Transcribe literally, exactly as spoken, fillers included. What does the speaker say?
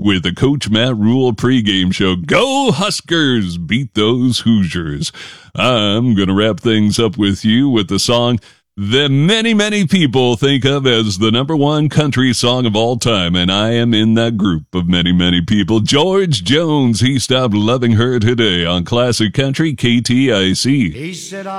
with the Coach Matt Rule pregame show. Go Huskers! Beat those Hoosiers. I'm going to wrap things up with you with the song that many, many people think of as the number one country song of all time, and I am in that group of many, many people. George Jones, He Stopped Loving Her Today on Classic Country K T I C. He said,